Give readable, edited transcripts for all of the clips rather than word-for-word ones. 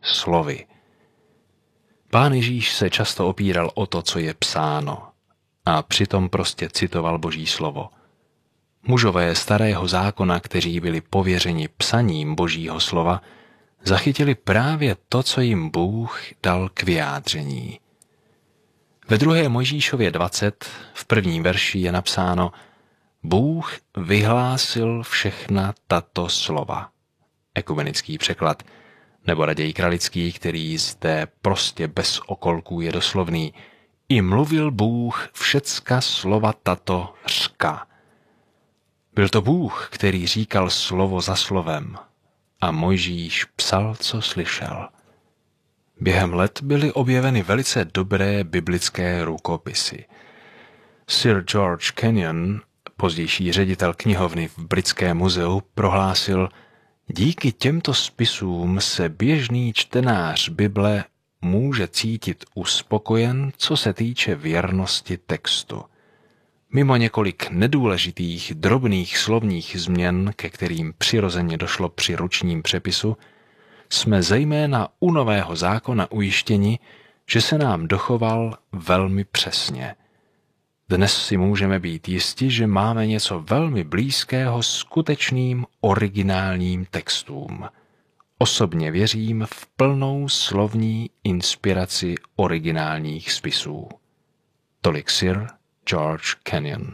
slovy. Pán Ježíš se často opíral o to, co je psáno, a přitom prostě citoval Boží slovo. Mužové starého zákona, kteří byli pověřeni psaním Božího slova, zachytili právě to, co jim Bůh dal k vyjádření. Ve 2. Mojžíšově 20 v 1. verši je napsáno: Bůh vyhlásil všechna tato slova. Ekumenický překlad, nebo raději kralický, který zde prostě bez okolků je doslovný. I mluvil Bůh všecka slova tato řka. Byl to Bůh, který říkal slovo za slovem a Mojžíš psal, co slyšel. Během let byly objeveny velice dobré biblické rukopisy. Sir George Kenyon, pozdější ředitel knihovny v Britském muzeu, prohlásil: díky těmto spisům se běžný čtenář Bible může cítit uspokojen, co se týče věrnosti textu. Mimo několik nedůležitých drobných slovních změn, ke kterým přirozeně došlo při ručním přepisu, jsme zejména u Nového zákona ujištěni, že se nám dochoval velmi přesně. Dnes si můžeme být jisti, že máme něco velmi blízkého skutečným originálním textům. Osobně věřím v plnou slovní inspiraci originálních spisů. Tolik Sir George Kenyon.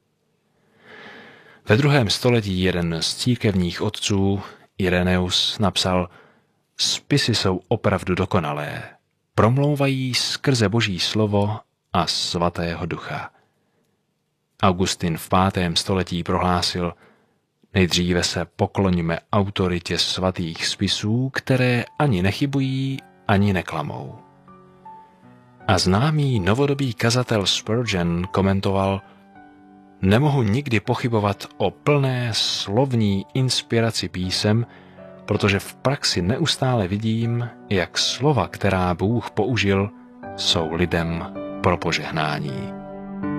Ve 2. století jeden z církevních otců, Ireneus, napsal: spisy jsou opravdu dokonalé, promlouvají skrze Boží slovo a svatého ducha. Augustin v 5. století prohlásil: nejdříve se pokloňme autoritě svatých spisů, které ani nechybují, ani neklamou. A známý novodobý kazatel Spurgeon komentoval: nemohu nikdy pochybovat o plné slovní inspiraci písem, protože v praxi neustále vidím, jak slova, která Bůh použil, jsou lidem pro požehnání.